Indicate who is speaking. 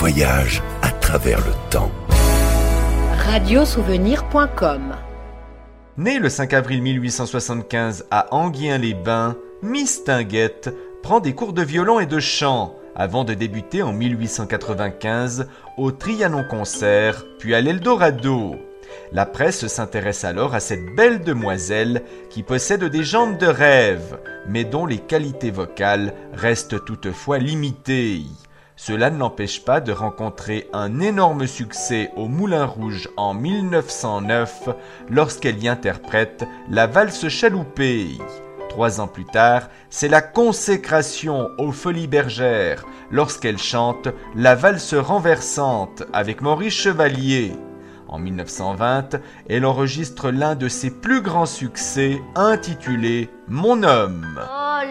Speaker 1: voyage à travers le temps.
Speaker 2: Radiosouvenir.com.
Speaker 3: Née le 5 avril 1875 à Enghien-les-Bains, Miss Tinguette prend des cours de violon et de chant avant de débuter en 1895 au Trianon Concert, puis à l'Eldorado. La presse s'intéresse alors à cette belle demoiselle qui possède des jambes de rêve, mais dont les qualités vocales restent toutefois limitées. Cela ne l'empêche pas de rencontrer un énorme succès au Moulin Rouge en 1909 lorsqu'elle y interprète la valse chaloupée. 3 ans plus tard, c'est la consécration aux Folies Bergères lorsqu'elle chante la valse renversante avec Maurice Chevalier. En 1920, elle enregistre l'un de ses plus grands succès intitulé « Mon homme ».